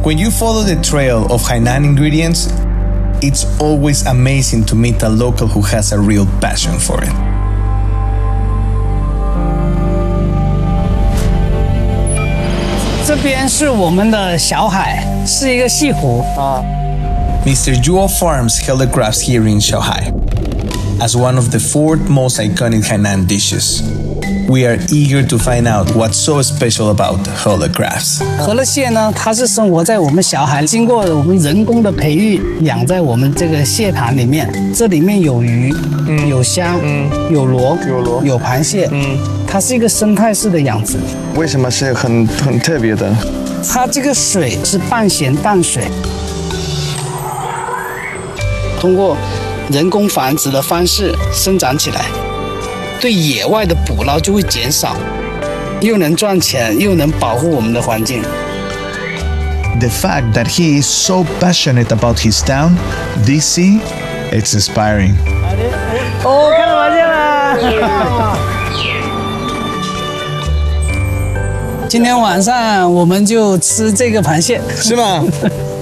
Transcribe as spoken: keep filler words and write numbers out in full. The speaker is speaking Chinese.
When you follow the trail of Hainan ingredients, it's always amazing to meet a local who has a real passion for it. 这边是我们的小海，是一个西湖啊。 Mister Zhuo Farms held the crabs here in Shanghai as one of the four most iconic Hainan dishes. We are eager to find out what's so special about Hele crabs. 河乐蟹呢，它是生活在我们小海，经过我们人工的培育，养在我们这个蟹塘里面。这里面有鱼，嗯、有虾，嗯、有螺，有螺，有螃蟹，嗯，它是一个生态式的养殖。 为什么是很很特别的？ 它这个水是半咸淡水，通过人工繁殖的方式生长起来。 对野外的捕捞就会减少，又能赚钱，又能保护我们的环境。 The fact that he is so passionate about his town, D C, it's inspiring. 哦，看到螃蟹了！今天晚上我们就吃这个螃蟹， 是吗？